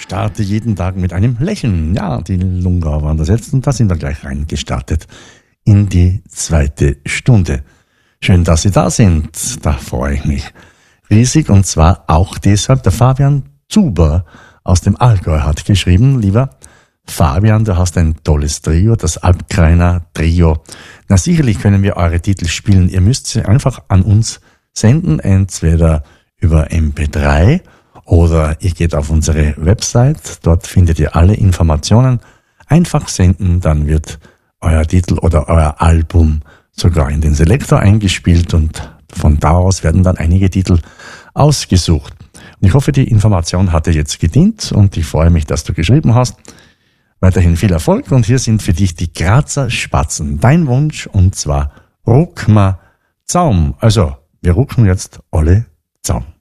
Starte jeden Tag mit einem Lächeln. Ja, die Lungau waren das jetzt und da sind wir gleich reingestartet in die zweite Stunde. Schön, dass Sie da sind. Da freue ich mich riesig und zwar auch deshalb, der Fabian Zuber aus dem Allgäu hat geschrieben, lieber Fabian, du hast ein tolles Trio, das Alpkreiner Trio. Na, sicherlich können wir eure Titel spielen. Ihr müsst sie einfach an uns senden, entweder über MP3 oder ihr geht auf unsere Website. Dort findet ihr alle Informationen. Einfach senden, dann wird euer Titel oder euer Album sogar in den Selektor eingespielt und von da aus werden dann einige Titel ausgesucht. Und ich hoffe, die Information hat dir jetzt gedient und ich freue mich, dass du geschrieben hast. Weiterhin viel Erfolg und hier sind für dich die Grazer Spatzen. Dein Wunsch und zwar Ruck ma Zaum. Also, wir rucken jetzt alle Zaum.